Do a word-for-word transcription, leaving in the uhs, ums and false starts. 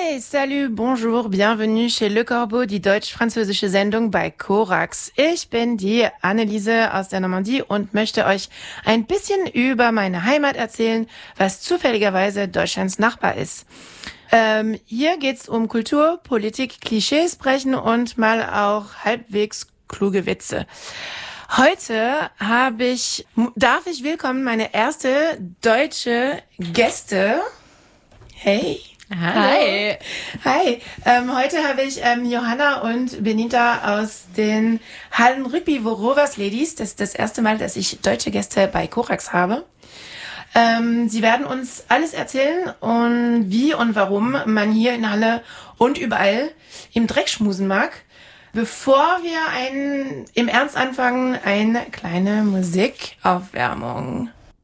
Hey, salut, bonjour, bienvenue chez Le Corbeau, die deutsch-französische Sendung bei Korax. Ich bin die Anneliese aus der Normandie und möchte euch ein bisschen über meine Heimat erzählen, was zufälligerweise Deutschlands Nachbar ist. Ähm, hier geht's um Kultur, Politik, Klischees brechen und mal auch halbwegs kluge Witze. Heute habe ich, darf ich willkommen meine erste deutsche Gäste. Hey. Hi. Hi. Ähm, heute habe ich ähm, Johanna und Benita aus den Hallen Rugby Rovers Ladies. Das ist das erste Mal, dass ich deutsche Gäste bei Korax habe. Ähm, sie werden uns alles erzählen und wie und warum man hier in Halle und überall im Dreck schmusen mag. Bevor wir ein, im Ernst anfangen, eine kleine Musikaufwärmung.